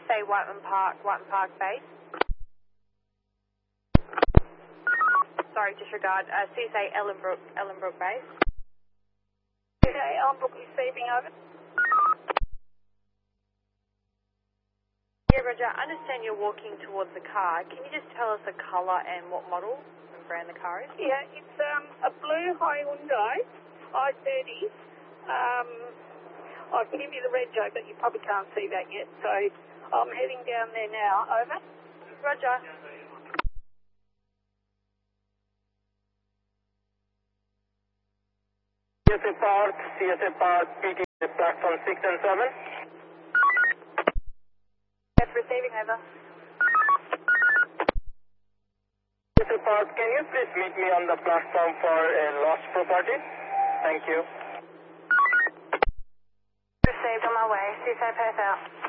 CSA Whiteman Park base. Sorry, disregard. CSA Ellenbrook base. CSA Ellenbrook receiving, over. Yeah, Roger, I understand you're walking towards the car. Can you just tell us the colour and what model and brand the car is? Yeah, it's a blue Hyundai i30. I'll give you the reg, but you probably can't see that yet, so I'm heading down there now, over. Roger. CSA Park, PT, platform 6 and 7. Yes, receiving, over. CSA Park, can you please meet me on the platform for a lost property? Thank you. Received, on my way. CSA Perth out.